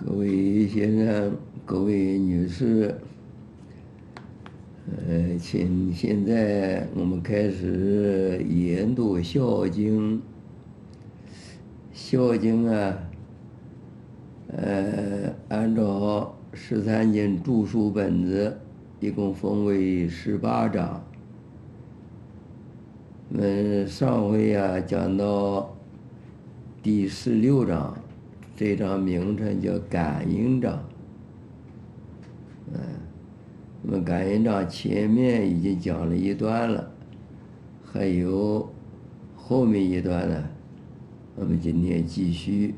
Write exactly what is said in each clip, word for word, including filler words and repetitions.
各位先生，各位女士，呃，请现在我们开始研读孝经。孝经啊，呃，按照十三经注疏本子，一共分为十八章。我们上回啊讲到第十六章，这章名称叫感应章。嗯，那么感应章前面已经讲了一段了，还有后面一段呢，我们今天继续。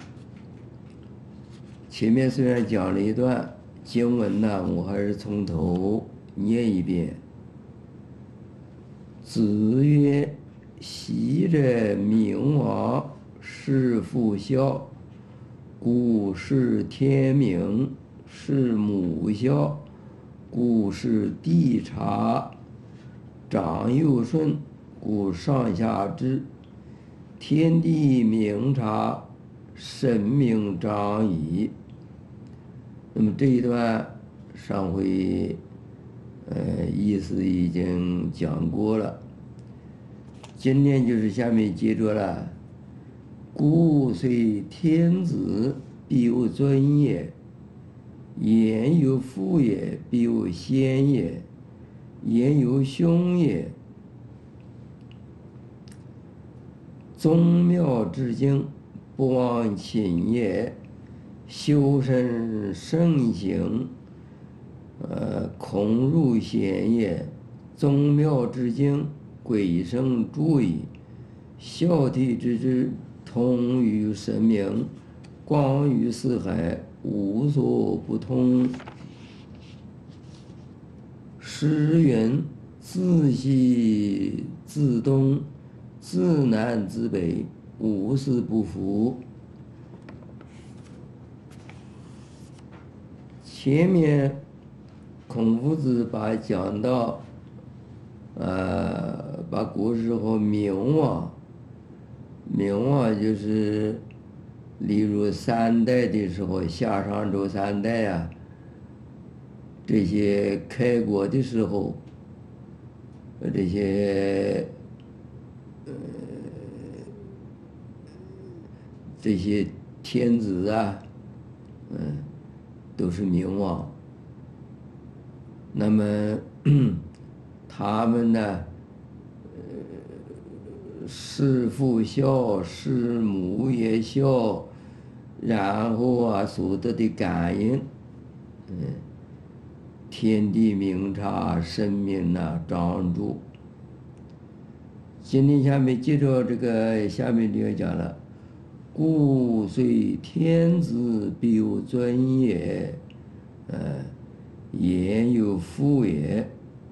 前面虽然讲了一段经文呢，我还是从头念一遍。子曰：昔者明王视父孝，故视天明；视母孝，故视弟察；长幼顺，故上下治。天地明察，神明长矣。那么这一段上回呃意思已经讲过了，今天就是下面接着了。故虽天子，必有尊也；言有父也，必有先也；言有兄也。宗庙之敬，不忘亲也；修身慎行，呃，恐辱贤也。宗庙之敬，贵生助矣。孝悌之志，通于神明，广于四海，无所不通。诗云：自西自东，自南自北，无死不服。前面孔夫子把讲到，呃，把古时候明王，明王就是例如三代的时候，夏商周三代啊，这些开国的时候，这些呃这些天子啊，嗯，都是明王。那么他们呢，呃，视父孝，视母也孝，然后啊所得的感应，嗯，天地明察，神明啊长住。今天下面接着这个下面就要讲了。故虽天子，必有尊也；呃，言有父也。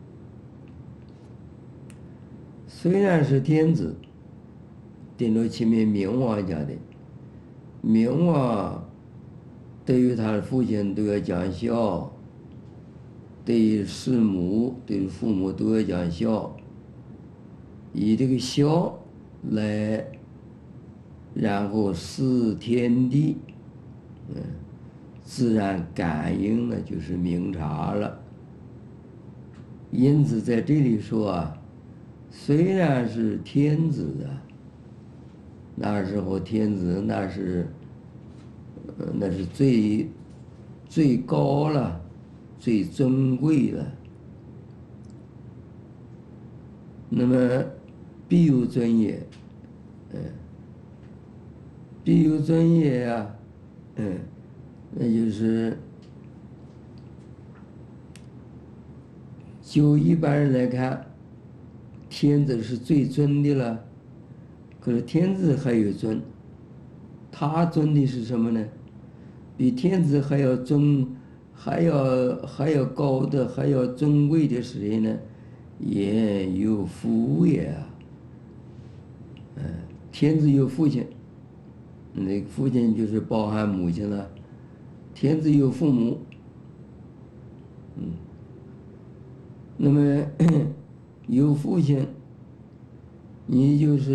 虽然是天子，顶着前面明王讲的，明王对于他的父亲都要讲孝，对于师母、对于父母都要讲孝，以这个孝来。然后视天地，嗯，自然感应呢就是明察了。因此在这里说啊，虽然是天子啊，那时候天子那是，呃，那是最最高了，最尊贵了。那么必有尊也，嗯。必有尊也啊，嗯，那就是就一般人来看，天子是最尊的了。可是天子还有尊，他尊的是什么呢？比天子还要尊，还要还要高的，还要尊贵的是谁呢？言有父也啊，嗯，天子有父亲。那个父亲就是包含母亲了，天子有父母，嗯，那么有父亲，你就是。